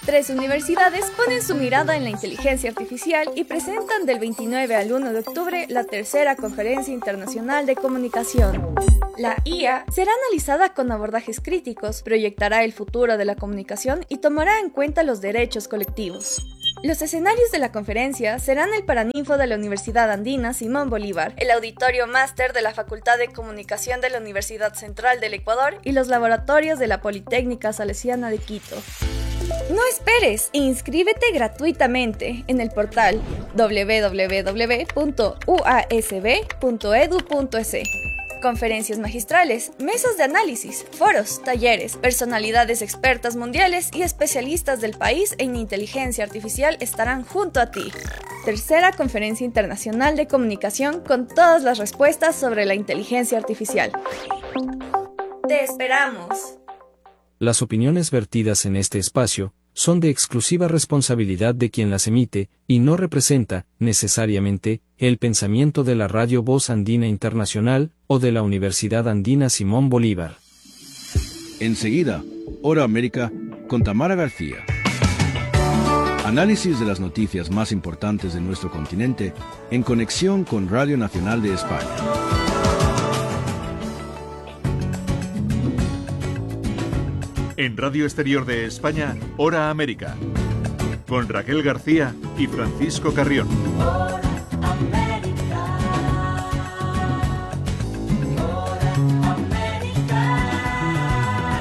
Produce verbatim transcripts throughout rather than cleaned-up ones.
Tres universidades ponen su mirada en la inteligencia artificial y presentan del veintinueve al uno de octubre la tercera Conferencia Internacional de Comunicación. La I A será analizada con abordajes críticos, proyectará el futuro de la comunicación y tomará en cuenta los derechos colectivos. Los escenarios de la conferencia serán el Paraninfo de la Universidad Andina Simón Bolívar, el Auditorio Máster de la Facultad de Comunicación de la Universidad Central del Ecuador y los laboratorios de la Politécnica Salesiana de Quito. No esperes e inscríbete gratuitamente en el portal doble u doble u doble u punto u a s b punto e d u punto e s. Conferencias magistrales, mesas de análisis, foros, talleres, personalidades expertas mundiales y especialistas del país en inteligencia artificial estarán junto a ti. Tercera Conferencia Internacional de Comunicación con todas las respuestas sobre la inteligencia artificial. ¡Te esperamos! Las opiniones vertidas en este espacio son de exclusiva responsabilidad de quien las emite, y no representa, necesariamente, el pensamiento de la Radio Voz Andina Internacional, o de la Universidad Andina Simón Bolívar. Enseguida, Hora América, con Tamara García. Análisis de las noticias más importantes de nuestro continente, en conexión con Radio Nacional de España. En Radio Exterior de España, Hora América, con Raquel García y Francisco Carrión. Hora América. Hora América.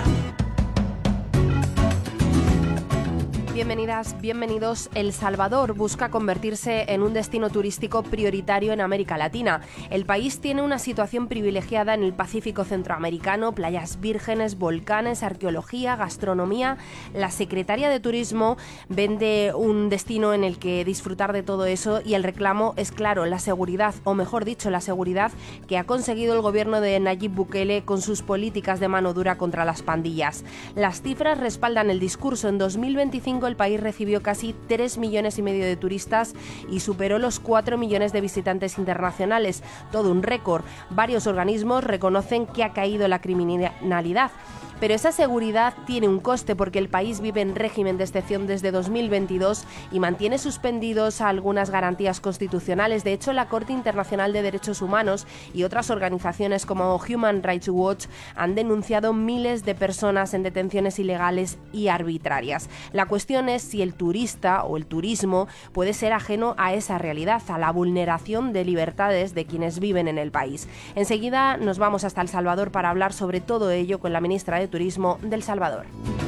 Bienvenidas, bienvenidos. El Salvador busca convertirse en un destino turístico prioritario en América Latina. El país tiene una situación privilegiada en el Pacífico centroamericano, playas vírgenes, volcanes, arqueología, gastronomía. La secretaria de Turismo vende un destino en el que disfrutar de todo eso y el reclamo es claro, la seguridad, o mejor dicho, la seguridad que ha conseguido el gobierno de Nayib Bukele con sus políticas de mano dura contra las pandillas. Las cifras respaldan el discurso. En dos mil veinticinco el país recibió casi tres millones y medio de turistas y superó los cuatro millones de visitantes internacionales, todo un récord. Varios organismos reconocen que ha caído la criminalidad. Pero esa seguridad tiene un coste porque el país vive en régimen de excepción desde dos mil veintidós y mantiene suspendidos algunas garantías constitucionales. De hecho, la Corte Internacional de Derechos Humanos y otras organizaciones como Human Rights Watch han denunciado miles de personas en detenciones ilegales y arbitrarias. La cuestión es si el turista o el turismo puede ser ajeno a esa realidad, a la vulneración de libertades de quienes viven en el país. Enseguida nos vamos hasta El Salvador para hablar sobre todo ello con la ministra de Turismo del Salvador.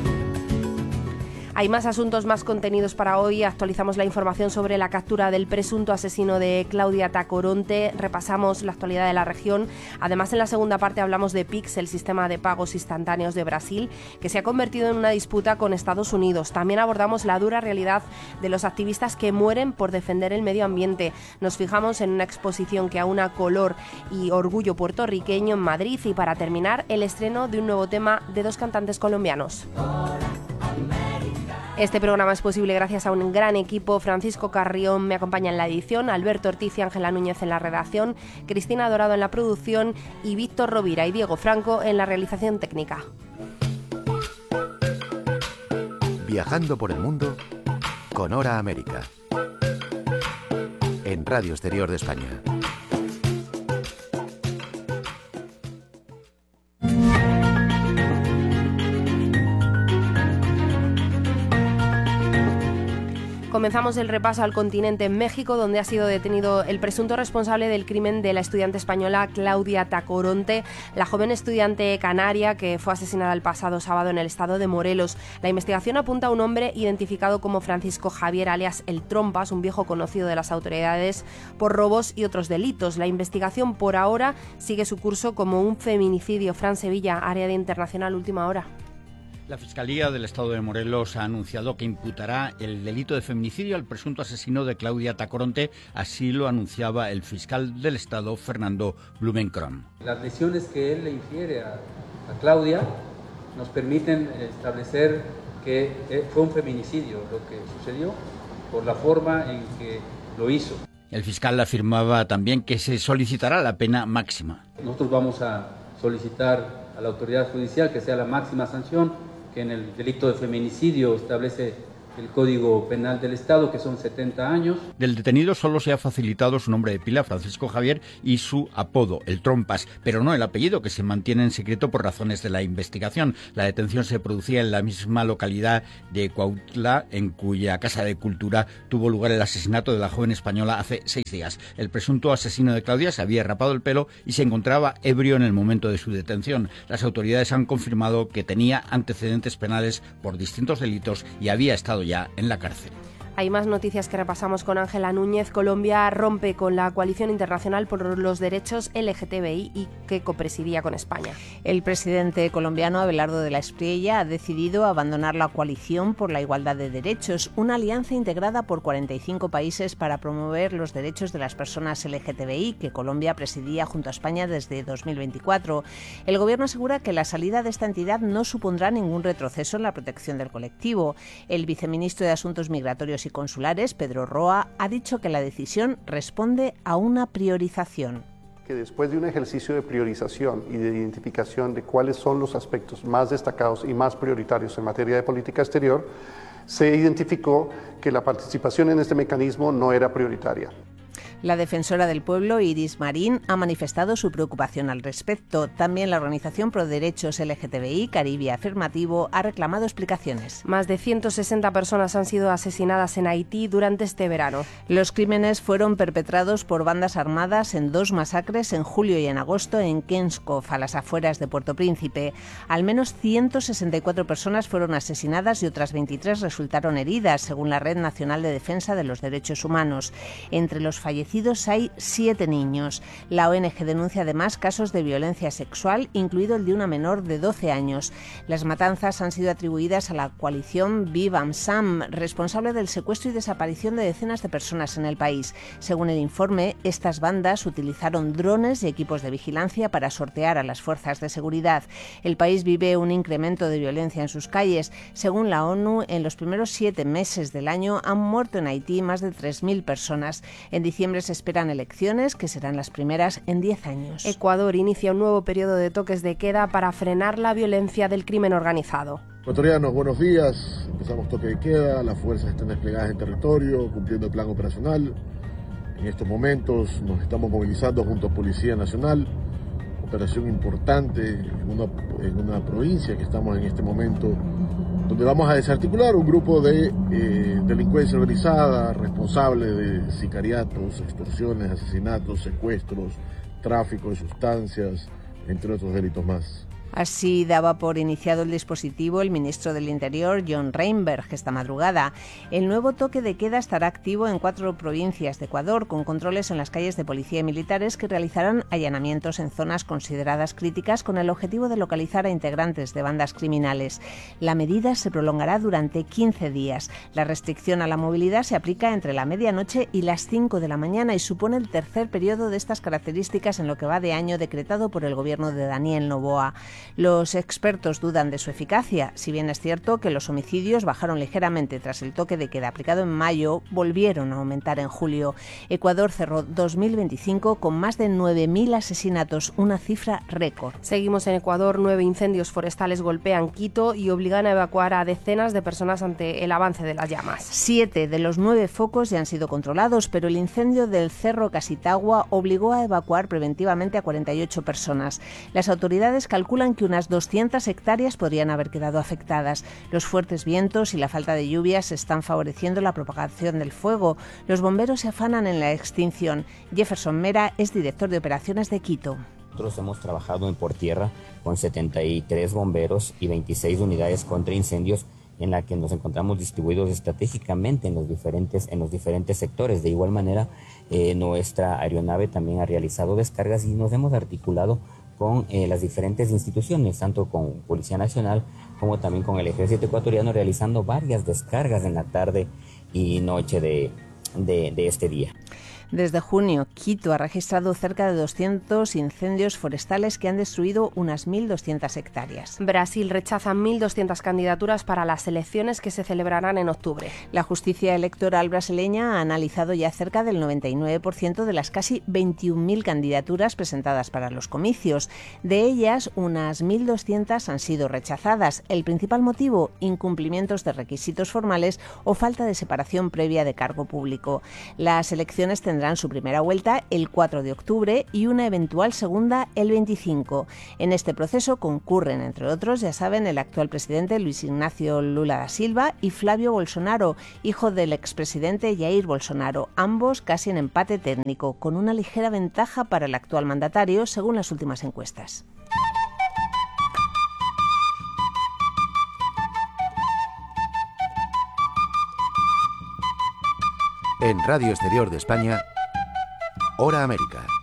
Hay más asuntos, más contenidos para hoy. Actualizamos la información sobre la captura del presunto asesino de Claudia Tacoronte. Repasamos la actualidad de la región. Además, en la segunda parte hablamos de Pix, el sistema de pagos instantáneos de Brasil, que se ha convertido en una disputa con Estados Unidos. También abordamos la dura realidad de los activistas que mueren por defender el medio ambiente. Nos fijamos en una exposición que aúna color y orgullo puertorriqueño en Madrid. Y para terminar, el estreno de un nuevo tema de dos cantantes colombianos. Este programa es posible gracias a un gran equipo. Francisco Carrión me acompaña en la edición, Alberto Ortiz y Ángela Núñez en la redacción, Cristina Dorado en la producción y Víctor Rovira y Diego Franco en la realización técnica. Viajando por el mundo con Hora América. En Radio Exterior de España. Comenzamos el repaso al continente en México, donde ha sido detenido el presunto responsable del crimen de la estudiante española Claudia Tacoronte, la joven estudiante canaria que fue asesinada el pasado sábado en el estado de Morelos. La investigación apunta a un hombre identificado como Francisco Javier, alias El Trompas, un viejo conocido de las autoridades por robos y otros delitos. La investigación por ahora sigue su curso como un feminicidio. Fran Sevilla, área de Internacional, última hora. La Fiscalía del Estado de Morelos ha anunciado que imputará el delito de feminicidio al presunto asesino de Claudia Tacoronte, así lo anunciaba el fiscal del Estado, Fernando Blumenkron. Las lesiones que él le infiere a, a Claudia nos permiten establecer que fue un feminicidio lo que sucedió por la forma en que lo hizo. El fiscal afirmaba también que se solicitará la pena máxima. Nosotros vamos a solicitar a la autoridad judicial que sea la máxima sanción, que en el delito de feminicidio establece el Código Penal del Estado, que son setenta años. Del detenido solo se ha facilitado su nombre de pila, Francisco Javier, y su apodo, el Trompas, pero no el apellido, que se mantiene en secreto por razones de la investigación. La detención se producía en la misma localidad de Cuautla, en cuya Casa de Cultura tuvo lugar el asesinato de la joven española hace seis días. El presunto asesino de Claudia se había rapado el pelo y se encontraba ebrio en el momento de su detención. Las autoridades han confirmado que tenía antecedentes penales por distintos delitos y había estado ya en la cárcel. Hay más noticias que repasamos con Ángela Núñez. Colombia rompe con la Coalición Internacional por los Derechos L G T B I y que copresidía con España. El presidente colombiano Abelardo de la Espriella ha decidido abandonar la Coalición por la Igualdad de Derechos, una alianza integrada por cuarenta y cinco países para promover los derechos de las personas L G T B I, que Colombia presidía junto a España desde dos mil veinticuatro. El gobierno asegura que la salida de esta entidad no supondrá ningún retroceso en la protección del colectivo. El viceministro de Asuntos Migratorios y Consulares, Pedro Roa, ha dicho que la decisión responde a una priorización. Que después de un ejercicio de priorización y de identificación de cuáles son los aspectos más destacados y más prioritarios en materia de política exterior, se identificó que la participación en este mecanismo no era prioritaria. La defensora del pueblo, Iris Marín, ha manifestado su preocupación al respecto. También la organización Pro Derechos L G T B I, Caribe Afirmativo, ha reclamado explicaciones. Más de ciento sesenta personas han sido asesinadas en Haití durante este verano. Los crímenes fueron perpetrados por bandas armadas en dos masacres en julio y en agosto en Kenskov, a las afueras de Puerto Príncipe. Al menos ciento sesenta y cuatro personas fueron asesinadas y otras veintitrés resultaron heridas, según la Red Nacional de Defensa de los Derechos Humanos. Entre los fallecidos hay siete niños. La O N G denuncia además casos de violencia sexual, incluido el de una menor de doce años. Las matanzas han sido atribuidas a la coalición Vivam Sam, responsable del secuestro y desaparición de decenas de personas en el país. Según el informe, estas bandas utilizaron drones y equipos de vigilancia para sortear a las fuerzas de seguridad. El país vive un incremento de violencia en sus calles. Según la ONU, en los primeros siete meses del año han muerto en Haití más de tres mil personas. En diciembre se esperan elecciones, que serán las primeras en diez años. Ecuador inicia un nuevo periodo de toques de queda para frenar la violencia del crimen organizado. Ecuatorianos, buenos días. Empezamos toque de queda, las fuerzas están desplegadas en territorio, cumpliendo el plan operacional. En estos momentos nos estamos movilizando junto a Policía Nacional, operación importante en una, en una provincia que estamos en este momento, donde vamos a desarticular un grupo de eh, delincuencia organizada, responsable de sicariatos, extorsiones, asesinatos, secuestros, tráfico de sustancias, entre otros delitos más. Así daba por iniciado el dispositivo el ministro del Interior, John Reinberg, esta madrugada. El nuevo toque de queda estará activo en cuatro provincias de Ecuador, con controles en las calles de policía y militares que realizarán allanamientos en zonas consideradas críticas con el objetivo de localizar a integrantes de bandas criminales. La medida se prolongará durante quince días. La restricción a la movilidad se aplica entre la medianoche y las cinco de la mañana y supone el tercer periodo de estas características en lo que va de año decretado por el gobierno de Daniel Noboa. Los expertos dudan de su eficacia. Si bien es cierto que los homicidios bajaron ligeramente tras el toque de queda aplicado en mayo, volvieron a aumentar en julio. Ecuador cerró dos mil veinticinco con más de nueve mil asesinatos, una cifra récord. Seguimos en Ecuador. Nueve incendios forestales golpean Quito y obligan a evacuar a decenas de personas ante el avance de las llamas. Siete de los nueve focos ya han sido controlados, pero el incendio del Cerro Casitagua obligó a evacuar preventivamente a cuarenta y ocho personas. Las autoridades calculan que unas doscientas hectáreas podrían haber quedado afectadas. Los fuertes vientos y la falta de lluvias están favoreciendo la propagación del fuego. Los bomberos se afanan en la extinción. Jefferson Mera es director de operaciones de Quito. Nosotros hemos trabajado en por tierra con setenta y tres bomberos y veintiséis unidades contra incendios, en la que nos encontramos distribuidos estratégicamente en los diferentes, en los diferentes sectores. De igual manera, eh, nuestra aeronave también ha realizado descargas y nos hemos articulado con eh, las diferentes instituciones, tanto con Policía Nacional como también con el Ejército Ecuatoriano, realizando varias descargas en la tarde y noche de, de, de este día. Desde junio, Quito ha registrado cerca de doscientos incendios forestales que han destruido unas mil doscientas hectáreas. Brasil rechaza mil doscientas candidaturas para las elecciones que se celebrarán en octubre. La justicia electoral brasileña ha analizado ya cerca del noventa y nueve por ciento de las casi veintiún mil candidaturas presentadas para los comicios. De ellas, unas mil doscientas han sido rechazadas. El principal motivo, incumplimientos de requisitos formales o falta de separación previa de cargo público. Las elecciones tendrán su primera vuelta el cuatro de octubre y una eventual segunda el veinticinco. En este proceso concurren, entre otros, ya saben, el actual presidente Luis Ignacio Lula da Silva y Flávio Bolsonaro, hijo del expresidente Jair Bolsonaro, ambos casi en empate técnico, con una ligera ventaja para el actual mandatario, según las últimas encuestas. En Radio Exterior de España, Hora América.